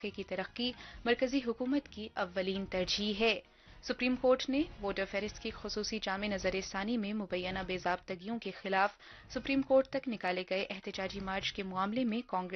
की तरक्की मरकजी हुकूमत की अव्वलीन तरजीह है। सुप्रीम कोर्ट ने वोटर फेहरिस्त की खुसूसी जामे नजर-ए-सानी में मुबैना बेजाब्तगियों के खिलाफ सुप्रीम कोर्ट तक निकाले गए एहतजाजी मार्च के मामले में कांग्रेस